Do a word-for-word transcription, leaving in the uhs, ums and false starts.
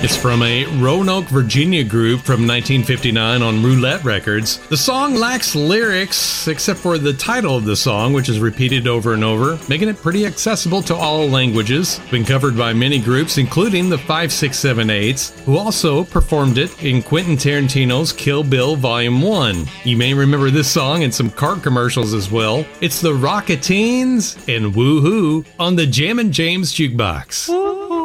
It's from a Roanoke, Virginia group from nineteen fifty-nine on Roulette Records. The song lacks lyrics except for the title of the song, which is repeated over and over, making it pretty accessible to all languages. Been covered by many groups, including the five six seven eights, who also performed it in Quentin Tarantino's Kill Bill Volume one. You may remember this song in some car commercials as well. It's the Rocketeens and Woohoo on the Jammin' James Jukebox.